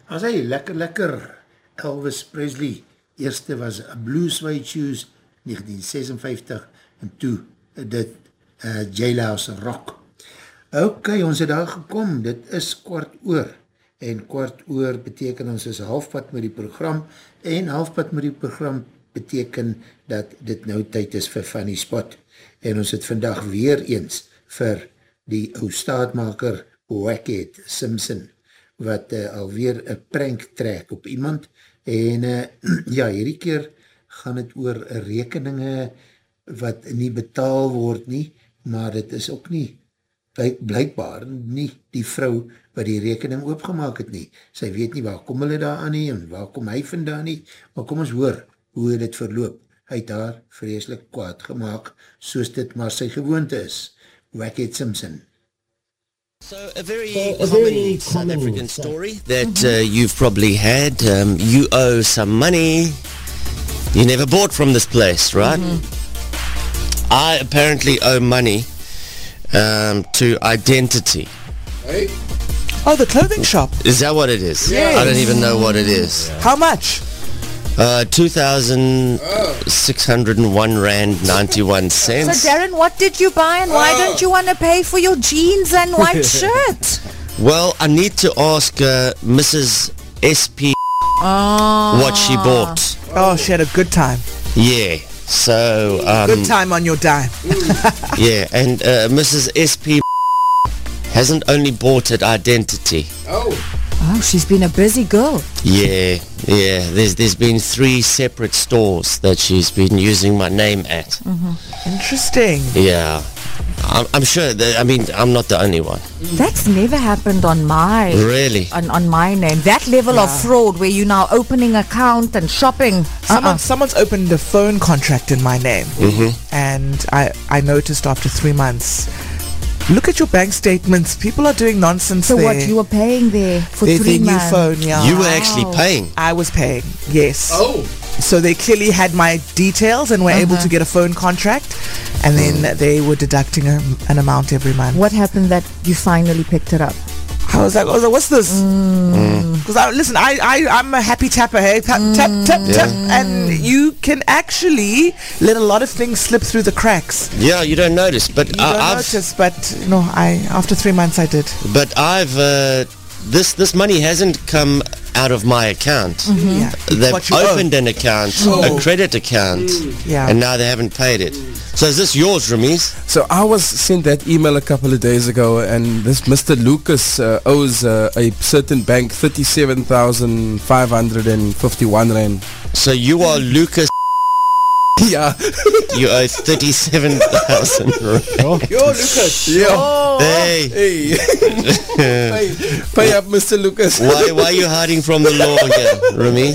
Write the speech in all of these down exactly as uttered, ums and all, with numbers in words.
As hy, lekker, lekker. Elvis Presley, eerste was Blue Suede Shoes, negentien sesenvyftig, en toe dit uh, Jailhouse Rock. Ok, ons het daar gekom, dit is kwart oor, en kwart oor beteken ons is halfpad met die program, en halfpad met die program beteken dat dit nou tyd is vir Funny Spot, en ons het vandag weer eens vir die ou staatmaker Wackhead Simpson, wat uh, alweer een prank trek op iemand, en uh, ja, hierdie keer gaan het oor rekeninge wat nie betaal word nie, maar dit is ook nie, blyk, blijkbaar nie die vrou wat die rekening oopgemaak het nie. Sy weet nie waar kom hulle daar aan nie, en waar kom hy vandaan nie, maar kom ons hoor hoe dit verloop. Hy het haar vreselik kwaad gemaakt, soos dit maar sy gewoonte is. Wackhead Simpson. So a very so, a common very South common African story that mm-hmm. uh, you've probably had. Um, you owe some money. You never bought from this place, right? Mm-hmm. I apparently owe money um, to Identity. Hey. Oh, the clothing shop. Is that what it is? Yes. I don't even know what it is. Yeah. How much? Uh, two thousand six hundred one rand ninety-one cents. So Darren, what did you buy, and why oh. don't you want to pay for your jeans and white shirt? Well, I need to ask uh, Missus S P oh. what she bought. Oh, she had a good time. Yeah, so... Um, good time on your dime. Yeah, and uh, Missus S P hasn't only bought at Identity. Oh. Oh, she's been a busy girl. Yeah, yeah. There's there's been three separate stores that she's been using my name at. Mm-hmm. Interesting. Yeah. I'm, I'm sure that, I mean, I'm not the only one. That's never happened on my... Really? On, on my name. That level yeah. of fraud where you're now opening account and shopping. Someone, uh-uh. Someone's opened a phone contract in my name. Mm-hmm. And I, I noticed after three months... Look at your bank statements. People are doing nonsense so there. So what, you were paying there for they, three their months? New phone, yeah. You were actually paying? I was paying, yes. Oh. So they clearly had my details and were uh-huh. able to get a phone contract. And then mm. they were deducting a, an amount every month. What happened that you finally picked it up? I was like, I was like, what's this? Because, mm. I listen, I, I, I'm a happy tapper, hey? Tap, mm. tap, tap, yeah. tap. And you can actually let a lot of things slip through the cracks. Yeah, you don't notice. But you uh, don't I've notice, but, you know, I, after three months I did. But I've, uh, this, this money hasn't come out of my account. Mm-hmm. Yeah. They've opened owe. an account, oh. a credit account, mm. yeah. and now they haven't paid it. So is this yours, Ramiz? So I was sent that email a couple of days ago, and this Mister Lucas uh, owes uh, a certain bank thirty-seven thousand five hundred fifty-one rand. So you are Lucas? Yeah. You owe thirty-seven thousand rand. Yo, Lucas. Yeah. Oh. Hey. Hey. pay, pay up, Mister Lucas. Why, why are you hiding from the law here, Ramiz?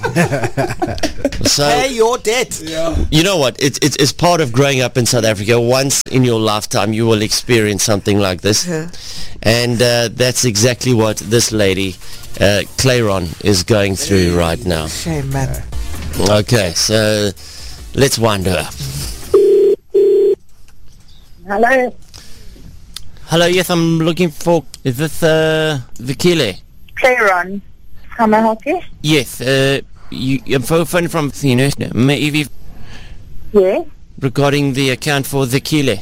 So, pay your debt. Yeah. You know what? It's, it's, it's part of growing up in South Africa. Once in your lifetime, you will experience something like this. Yeah. And uh, that's exactly what this lady, uh, Clairon, is going through right now. Shame, man. Okay, so let's wind her up. Hello. Hello, yes, I'm looking for... Is this uh, Vikile? Clairon. How may I help you? Yes, uh... You, I'm phoning from you know, maybe yes. regarding the account for the Kile.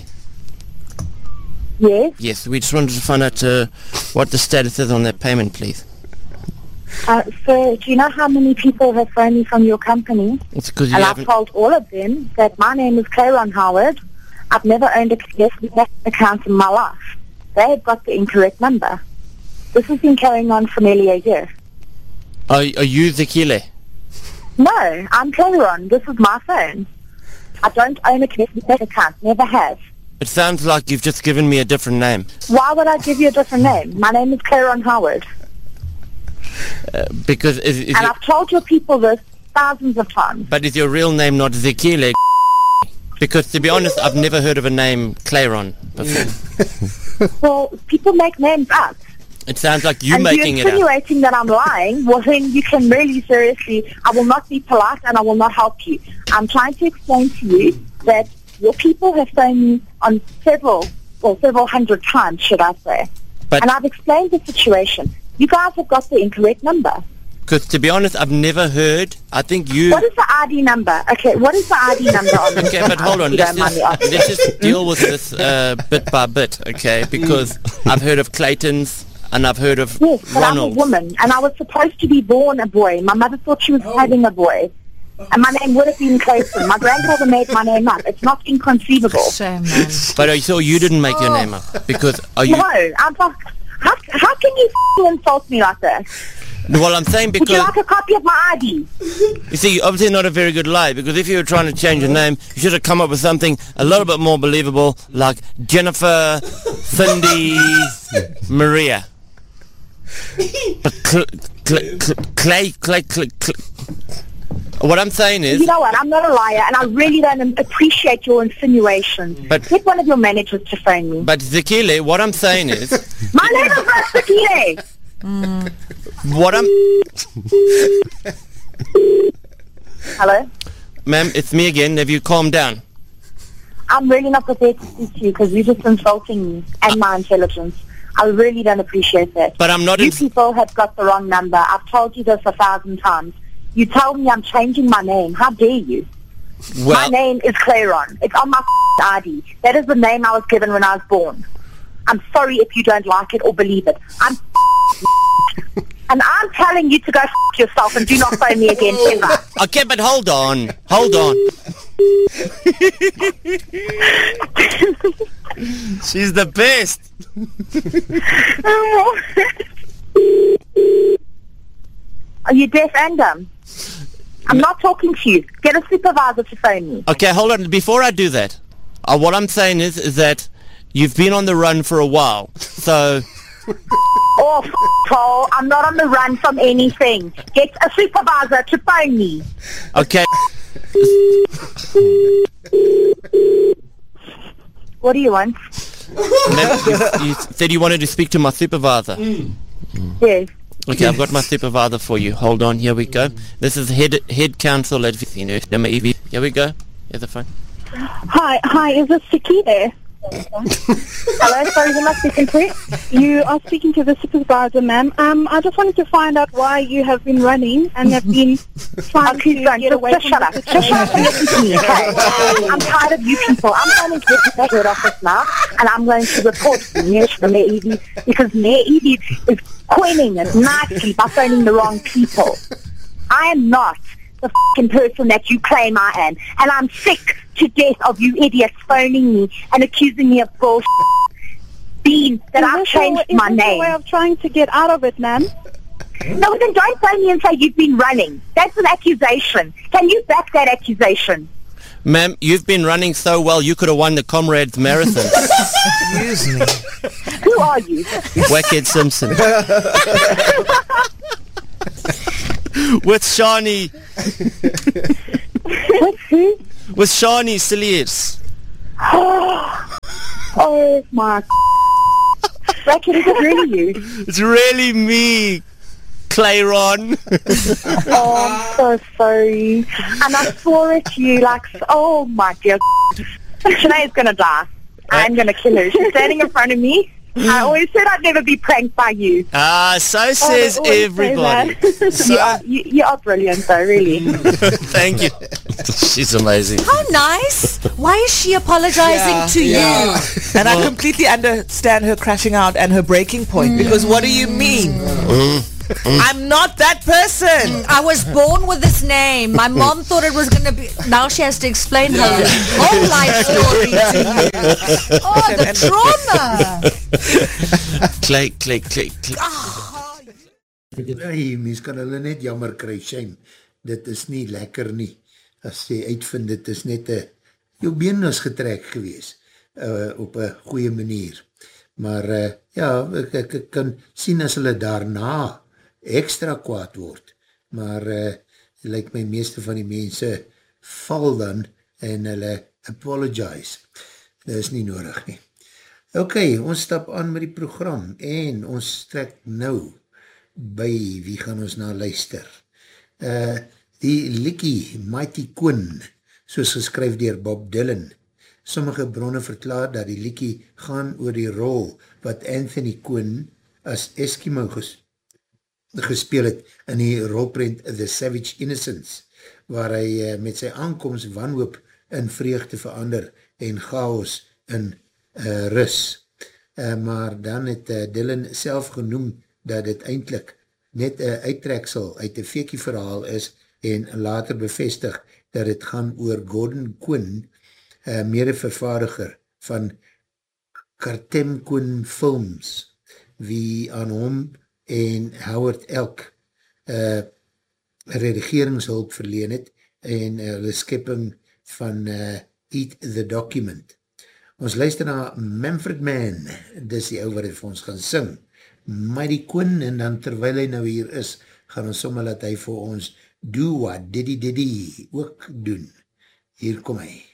Yes. Yes, we just wanted to find out uh, what the status is on that payment, please. Uh, so, do you know how many people have phoned me from your company? It's because you and haven't... I've told all of them that my name is Clairon Howard. I've never owned a bank account in my life. They have got the incorrect number. This has been carrying on for nearly a year. Are, are you the Kile? No, I'm Clairon. This is my phone. I don't own a bank account. Never have. It sounds like you've just given me a different name. Why would I give you a different name? My name is Clairon Howard. Uh, because... Is, is and I've told your people this thousands of times. But is your real name not Zekile? Because, to be honest, I've never heard of a name Clairon before. Well, people make names up. It sounds like you and making it up. And you're insinuating that I'm lying. Well, then you can really seriously, I will not be polite and I will not help you. I'm trying to explain to you that your people have phoned me on several, or several hundred times, should I say. But and I've explained the situation. You guys have got the incorrect number. Because to be honest, I've never heard. I think you... What is the I D number? Okay, what is the I D number on this? Okay, but hold on. Let's just, let's just deal with this uh, bit by bit, okay? Because I've heard of Clayton's and I've heard of Yes, but Ronald's. I'm a woman, and I was supposed to be born a boy. My mother thought she was oh. having a boy. And my name would have been Clayton. My grandfather made my name up. It's not inconceivable. Shame, man. But are you sure you didn't make oh. your name up? Because are you... No, I'm like, how, how can you f***ing insult me like that? Well, I'm saying because... Would you like a copy of my I D? You see, you're obviously not a very good liar, because if you were trying to change your name, you should have come up with something a little bit more believable, like Jennifer Cindy Maria. But cl- cl- cl- Clay, Clay, Clay, Clay. What I'm saying is... You know what, I'm not a liar, and I really don't appreciate your insinuations. But get one of your managers to phone me. But Zakile, what I'm saying is... My name is not Zakile! Mm. What I'm... Hello? Ma'am, it's me again. Have you calmed down? I'm really not prepared to speak to you because you're just insulting me and my intelligence. I really don't appreciate that. But I'm not... You ins- people have got the wrong number. I've told you this a thousand times. You tell me I'm changing my name. How dare you? Well, my name is Clairon. It's on my I D. That is the name I was given when I was born. I'm sorry if you don't like it or believe it. I'm and I'm telling you to go f*** yourself and do not phone me again ever. Okay, but hold on. Hold on. She's the best. Are you deaf and dumb? I'm not talking to you. Get a supervisor to phone me. Okay, hold on. Before I do that, uh, what I'm saying is, is that you've been on the run for a while, so... Oh, f*** hole. I'm not on the run from anything. Get a supervisor to phone me. Okay. What do you want? Ma'am, you, you said you wanted to speak to my supervisor. Mm. Yes. Okay, I've got my supervisor for you. Hold on, here we go. This is head head counsel at Vicino. Here we go. Here's the phone. Hi, hi, is this Siki there? Hello, sorry, who am I speaking to? You are speaking to the supervisor, ma'am. Um, I just wanted to find out why you have been running and have been trying okay, to son, get just, away just from shut up. Just shut up and listen to me, okay? I'm tired of you people. I'm going to get to the head office now, and I'm going to report to Mayor Edie because Mayor Edie is coining it nicely by phoning the wrong people. I am not the f***ing person that you claim I am, and I'm sick to death of you idiots phoning me and accusing me of bullshit. Being that I've changed a, my is name. Is a way of trying to get out of it, ma'am? No, then don't phone me and say you've been running. That's an accusation. Can you back that accusation? Ma'am, you've been running so well you could have won the Comrades Marathon. Excuse me. Who are you? Wackhead Simpson. With Shani. With who? With Shani Cilliers. Oh my Wackhead, is it really you? It's really me, Clairon. Oh, I'm so sorry. And I swore at you like, oh my dear. Sinead's gonna die. I'm gonna kill her. She's standing in front of me. I always said I'd never be pranked by you. Ah, so says oh, everybody. Say so you, are, you, you are brilliant though, really. Thank you. She's amazing. How nice. Why is she apologizing Yeah, to yeah. you? And I completely understand her crashing out and her breaking point, mm. because what do you mean? Mm. Mm. I'm not that person. I was born with this name. My mom thought it was going to be... Now she has to explain her whole life story to you. Oh, the trauma. Klik, klik, klik, klik. Hey, mens kan hulle net jammer kry, shame. Dit is nie lekker nie. As jy uitvind, dit is net een... Jou been is getrek gewees. Uh, op een goeie manier. Maar uh, ja, ek, ek, ek kan sien as hulle daarna extra kwaad word, maar uh, like my meeste van die mense val dan en hulle apologize. Dit is nie nodig nie. Ok, ons stap aan met die program en ons trek nou by wie gaan ons na luister. Uh, die Likkie Mighty Quinn, soos geskryf dier Bob Dylan. Sommige bronne verklaar dat die Likkie gaan oor die rol wat Anthony Quinn as Eskimo ges gespeel het in die rolprent The Savage Innocence, waar hy uh, met sy aankomst wanhoop in vreugde verander en chaos in uh, rus. Uh, maar dan het uh, Dylan self genoem dat dit eindelijk net een uittreksel uit die fekie verhaal is en later bevestig dat het gaan oor Gordon Quinn, uh, mede-vervaardiger van Cartem Quinn Films, wie aan hom en Howard Elk uh, redigeringshulp verleen het en uh, die skipping van uh, Eat the Document. Ons luister na Manfred Mann, dis die ou wat het vir ons gaan sing, Mighty Quinn, en dan terwyl hy nou hier is, gaan ons sommer laat hy vir ons Do What Diddy Diddy ook doen. Hier kom hy.